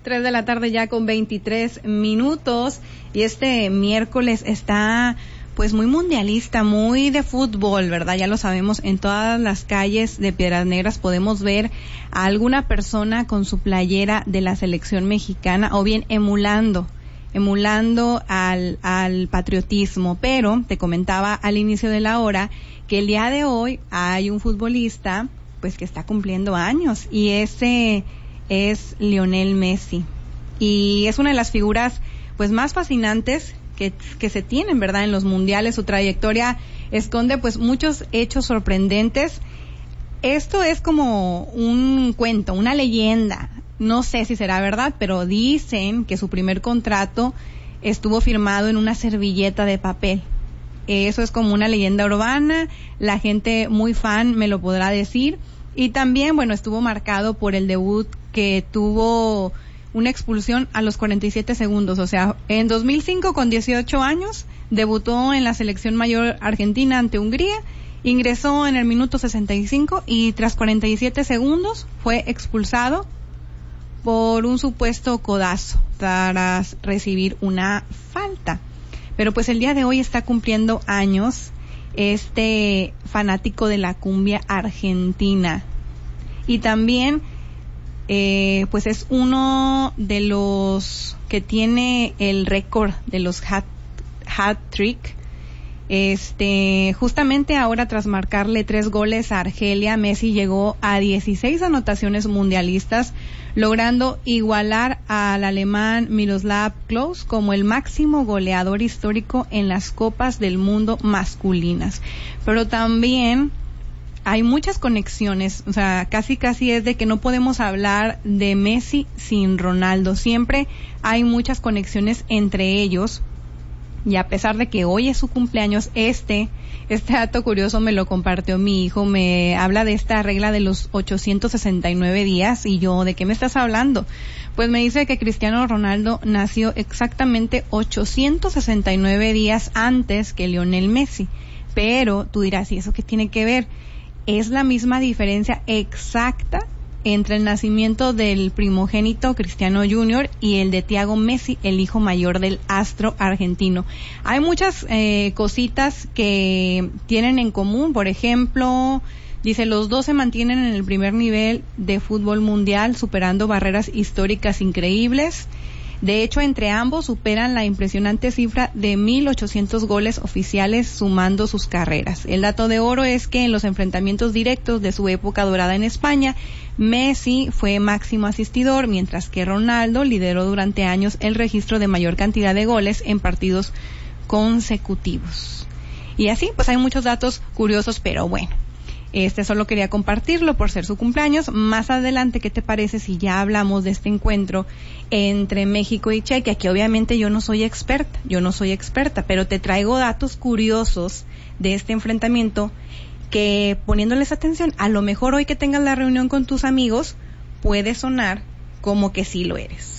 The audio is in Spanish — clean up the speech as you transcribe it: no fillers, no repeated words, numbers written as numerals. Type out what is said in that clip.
3 de la tarde ya con 23 minutos y este miércoles está pues muy mundialista, muy de fútbol, ¿verdad? Ya lo sabemos, en todas las calles de Piedras Negras podemos ver a alguna persona con su playera de la selección mexicana o bien emulando al patriotismo, pero te comentaba al inicio de la hora que el día de hoy hay un futbolista pues que está cumpliendo años y ese es Lionel Messi y es una de las figuras pues más fascinantes que se tienen, ¿verdad? En los mundiales. Su trayectoria esconde pues muchos hechos sorprendentes. Esto es como un cuento, una leyenda. No sé si será verdad, pero dicen que su primer contrato estuvo firmado en una servilleta de papel. Eso es como una leyenda urbana. La gente muy fan me lo podrá decir. Y también, bueno, estuvo marcado por el debut que tuvo una expulsión a los 47 segundos, o sea, en 2005 con 18 años debutó en la selección mayor argentina ante Hungría, ingresó en el minuto 65 y tras 47 segundos fue expulsado por un supuesto codazo tras recibir una falta. Pero pues el día de hoy está cumpliendo años este fanático de la cumbia argentina y también pues es uno de los que tiene el récord de los hat-trick. Justamente ahora tras marcarle 3 goles a Argelia, Messi llegó a 16 anotaciones mundialistas, logrando igualar al alemán Miroslav Klose como el máximo goleador histórico en las Copas del Mundo masculinas. Pero también hay muchas conexiones, o sea, casi es de que no podemos hablar de Messi sin Ronaldo. Siempre hay muchas conexiones entre ellos. Y a pesar de que hoy es su cumpleaños, este dato curioso me lo compartió mi hijo, me habla de esta regla de los 869 días, y yo, ¿de qué me estás hablando? Pues me dice que Cristiano Ronaldo nació exactamente 869 días antes que Lionel Messi. Pero tú dirás, ¿y eso qué tiene que ver? Es la misma diferencia exacta entre el nacimiento del primogénito Cristiano Jr. y el de Thiago Messi, el hijo mayor del astro argentino. Hay muchas cositas que tienen en común. Por ejemplo, dice, los dos se mantienen en el primer nivel de fútbol mundial, superando barreras históricas increíbles. De hecho, entre ambos superan la impresionante cifra de 1,800 goles oficiales sumando sus carreras. El dato de oro es que en los enfrentamientos directos de su época dorada en España, Messi fue máximo asistidor, mientras que Ronaldo lideró durante años el registro de mayor cantidad de goles en partidos consecutivos. Y así, pues hay muchos datos curiosos, pero bueno. Solo quería compartirlo por ser su cumpleaños. Más adelante, ¿qué te parece si ya hablamos de este encuentro entre México y Chequia? Que obviamente yo no soy experta, pero te traigo datos curiosos de este enfrentamiento que, poniéndoles atención, a lo mejor hoy que tengas la reunión con tus amigos, puede sonar como que sí lo eres.